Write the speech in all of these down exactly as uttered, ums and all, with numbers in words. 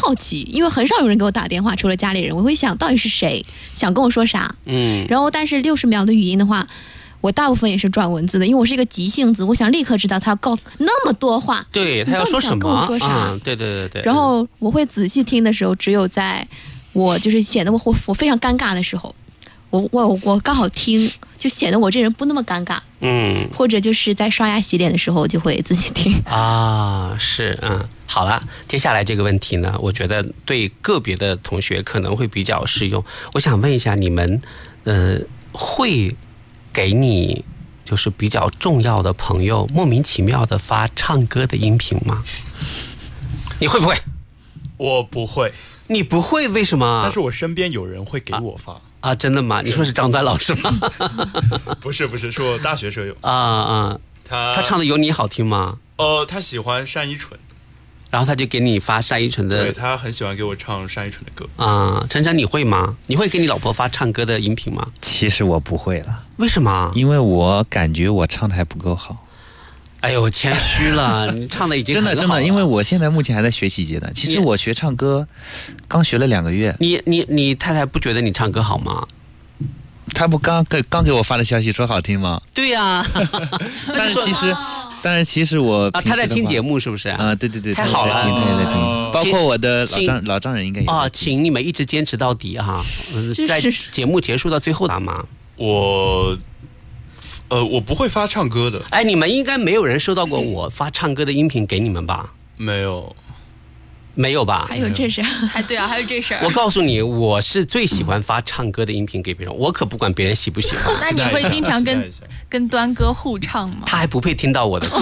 好奇，因为很少有人给我打电话，除了家里人，我会想到底是谁想跟我说啥。嗯，然后但是六十秒的语音的话，我大部分也是转文字的，因为我是一个急性子，我想立刻知道他要告那么多话， 对他要说什么， 跟我说啥、 嗯？对对对对。 然后我会仔细听的时候，只有在我就是显得我我我非常尴尬的时候。我我我刚好听，就显得我这人不那么尴尬，嗯，或者就是在刷牙洗脸的时候就会自己听啊，是嗯，好了，接下来这个问题呢，我觉得对个别的同学可能会比较适用。我想问一下，你们呃会给你就是比较重要的朋友莫名其妙的发唱歌的音频吗？你会不会？ 我不会。 你不会？为什么？ 但是我身边有人会给我发。啊啊，真的吗？你说是张端老师吗？ 不是不是，是我大学舍友啊啊，他他唱的有你好听吗？ 呃，他喜欢单依纯， 然后他就给你发单依纯的， 对，他很喜欢给我唱单依纯的歌啊。晨晨，你会吗？你会给你老婆发唱歌的音频吗？ 其实我不会了。 为什么？ 因为我感觉我唱的还不够好。 哎呦，谦虚了，你唱的已经很好了。 真的真的，因为我现在目前还在学习阶段。其实我学唱歌，刚学了两个月。 你你你太太不觉得你唱歌好吗？ 她不刚给刚给我发的消息说好听吗？ 对呀、啊， 但是其实，但是其实我啊，她在听节目是不是？ 啊，对对对， 太好了， 她也在听，包括我的老丈老丈人应该也啊，请你们一直坚持到底哈，在节目结束到最后打吗？ 我。呃，我不会发唱歌的。 哎，你们应该没有人收到过我发唱歌的音频给你们吧？ 没有， 没有吧？ 还有这事儿， 还对啊，还有这事儿。 我告诉你，我是最喜欢发唱歌的音频给别人，我可不管别人喜不喜欢。 那你会经常跟跟端哥互唱吗？ 他还不配听到我的歌。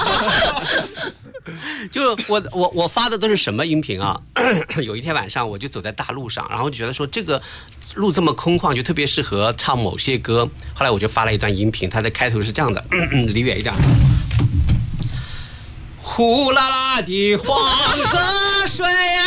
就我我我发的都是什么音频啊？有一天晚上我就走在大路上，然后就觉得说这个路这么空旷，就特别适合唱某些歌。后来我就发了一段音频，它的开头是这样的，咳咳离远一点。呼啦啦的黄河水，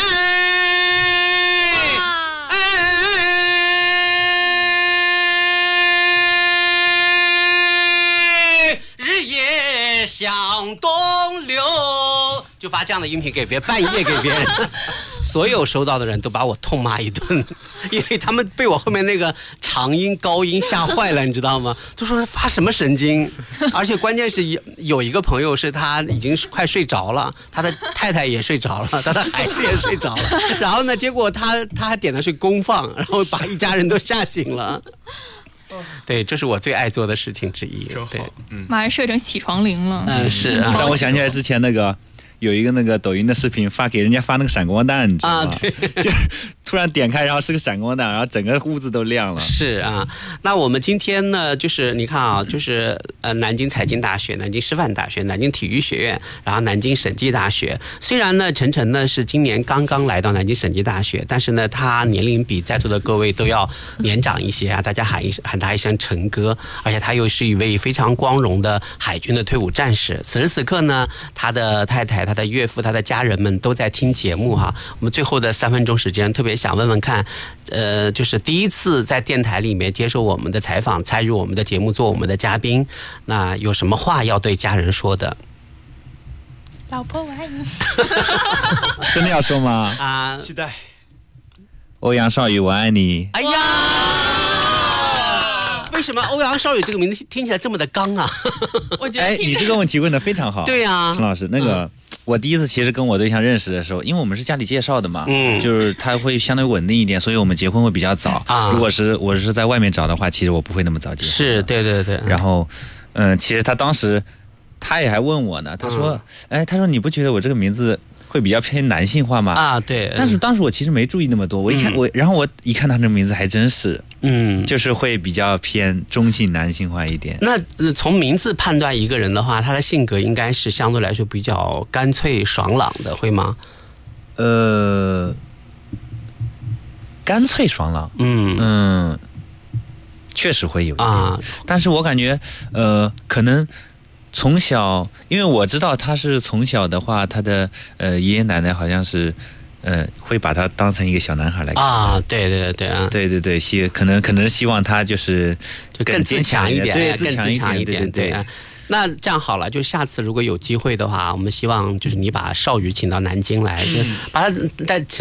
哎，日夜向东流。就发这样的音频给别人，半夜给别人，所有收到的人都把我痛骂一顿，因为他们被我后面那个长音高音吓坏了，你知道吗？就说发什么神经，而且关键是有一个朋友是他已经快睡着了，他的太太也睡着了，他的孩子也睡着了，然后呢，结果他他还点的是公放，然后把一家人都吓醒了。对，这是我最爱做的事情之一。对， 嗯，马上设成起床铃了。 嗯，是啊。 让我想起来之前那个。有一个那个抖音的视频发给人家发那个闪光弹，你知道吗？啊，对，就突然点开，然后是个闪光弹，然后整个屋子都亮了。 是啊，那我们今天呢，就是你看啊，就是呃，南京财经大学、南京师范大学、南京体育学院，然后南京审计大学。虽然呢，晨晨呢是今年刚刚来到南京审计大学，但是呢，他年龄比在座的各位都要年长一些啊。大家喊一喊他一声陈哥，而且他又是一位非常光荣的海军的退伍战士。此时此刻呢，他的太太、他的岳父、他的家人们都在听节目哈。我们最后的三分钟时间，特别想问问看，呃，就是第一次在电台里面接受我们的采访，参与我们的节目，做我们的嘉宾，那有什么话要对家人说的？ 老婆我爱你。 真的要说吗？ 啊， 期待。 欧阳少宇我爱你。 哎呀，为什么欧阳少宇这个名字听起来这么的刚啊？ 我觉得哎，你这个问题问得非常好。 对呀、啊， 陈老师，那个、嗯、我第一次其实跟我对象认识的时候，因为我们是家里介绍的嘛，嗯，就是他会相对稳定一点，所以我们结婚会比较早。啊，如果是我是在外面找的话，其实我不会那么早结婚。 是，对对对。 然后，嗯，其实他当时他也还问我呢，他说，嗯、哎，他说你不觉得我这个名字会比较偏男性化吗？ 啊，对。 但是当时我其实没注意那么多，我一看、嗯、我，然后我一看他这个名字还真是，嗯，就是会比较偏中性男性化一点。 那、呃、从名字判断一个人的话，他的性格应该是相对来说比较干脆爽朗的，会吗？ 呃，干脆爽朗， 嗯嗯，确实会有一点、啊，但是我感觉，呃，可能。从小，因为我知道他是从小的话，他的呃爷爷奶奶好像是，呃会把他当成一个小男孩来看啊，对对对啊， 对对对，希可能可能希望他就是就更自强一点， 对， 更自强一点，对对。对那这样好了，就下次如果有机会的话，我们希望就是你把少宇请到南京来，就把他带请。